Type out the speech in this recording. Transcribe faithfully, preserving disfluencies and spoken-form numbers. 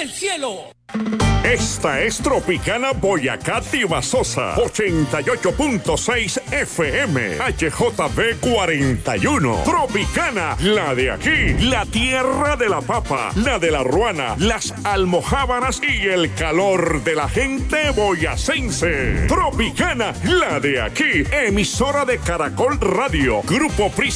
del cielo. Esta es Tropicana Boyacá Tibasosa, ochenta y ocho punto seis F M, H J B cuarenta y uno. Tropicana, la de aquí, la tierra de la papa, la de la ruana, las almojábanas y el calor de la gente boyacense. Tropicana, la de aquí, emisora de Caracol Radio, Grupo Prisa.